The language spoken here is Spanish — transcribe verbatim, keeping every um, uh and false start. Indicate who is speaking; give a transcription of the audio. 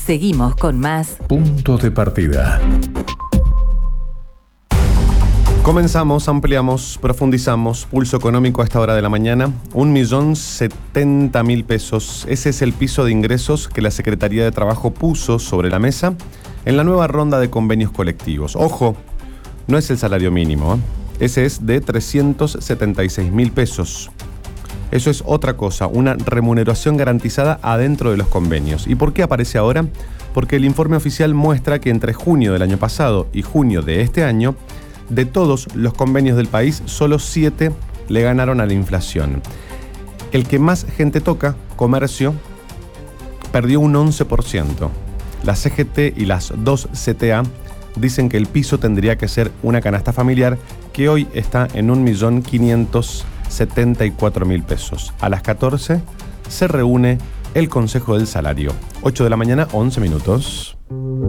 Speaker 1: Seguimos con más
Speaker 2: Punto de Partida.
Speaker 3: Comenzamos, ampliamos, profundizamos. Pulso económico a esta hora de la mañana. Un millón setenta mil pesos. Ese es el piso de ingresos que la Secretaría de Trabajo puso sobre la mesa en la nueva ronda de convenios colectivos. Ojo, no es el salario mínimo, ¿eh? Ese es de trescientos setenta y seis mil pesos. Eso es otra cosa, una remuneración garantizada adentro de los convenios. ¿Y por qué aparece ahora? Porque el informe oficial muestra que entre junio del año pasado y junio de este año, de todos los convenios del país, solo siete le ganaron a la inflación. El que más gente toca, comercio, perdió un once por ciento. La C G T y las dos C T A dicen que el piso tendría que ser una canasta familiar que hoy está en un millón quinientos setenta y cuatro mil pesos. A las catorce se reúne el Consejo del Salario. ocho de la mañana, once minutos.